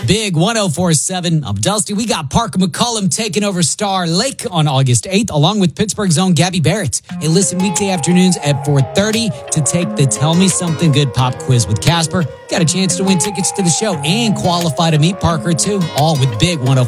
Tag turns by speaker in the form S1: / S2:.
S1: Big 104.7. I'm Dusty. We got Parker McCollum taking over Star Lake on August 8th, along with Pittsburgh's own Gabby Barrett. Hey, listen weekday afternoons at 4:30 to take the Tell Me Something Good pop quiz with Casper. Got a chance to win tickets to the show and qualify to meet Parker, too. All with Big 104.7.